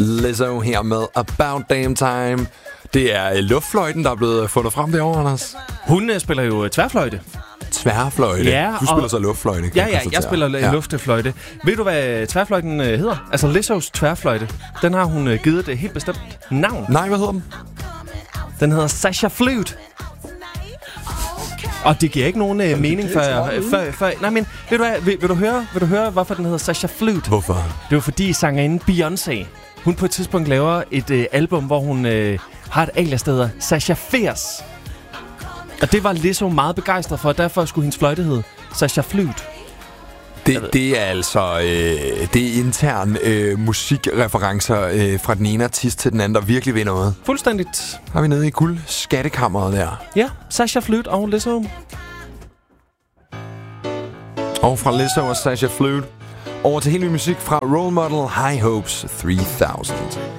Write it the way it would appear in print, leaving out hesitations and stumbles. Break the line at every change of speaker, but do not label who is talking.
Lizzo her med About Damn Time. Det er luftfløjten, der er blevet fundet frem derovre, Anders.
Hun spiller jo tværfløjte.
Tværfløjte?
Ja,
du spiller så luftfløjte.
Jeg spiller luftfløjte. Ved du, hvad tværfløjten hedder? Altså Lizzos tværfløjte. Den har hun givet et helt bestemt navn.
Nej, hvad hedder den?
Den hedder Sasha Flute. Og det giver ikke nogen mening før. Nej, men vil du høre, hvorfor den hedder Sasha Flute?
Hvorfor?
Det var fordi sangerinden Beyoncé, hun på et tidspunkt laver et album, hvor hun har et alias, der hedder Sasha Fierce. Og det var Lizzo meget begejstret for, og derfor skulle hendes fløjte hedde Sasha Flute.
Det er altså det er intern musikreferencer fra den ene artist til den anden, der virkelig ved noget.
Fuldstændigt.
Har vi nede i guldskattekammeret der.
Ja, Sasha Flute og Lizzo.
Og fra Lizzo og Sasha Flute over til helt ny musik fra Role Model High Hopes 3000.